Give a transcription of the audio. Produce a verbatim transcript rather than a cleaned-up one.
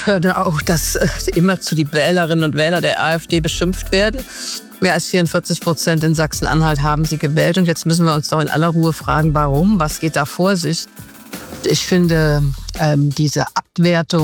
höre auch, dass äh, immer zu die Wählerinnen und Wähler der AfD beschimpft werden. Mehr als vierundvierzig Prozent in Sachsen-Anhalt haben sie gewählt. Und jetzt müssen wir uns doch in aller Ruhe fragen, warum? Was geht da vor sich? Ich finde, ähm, diese Abwertung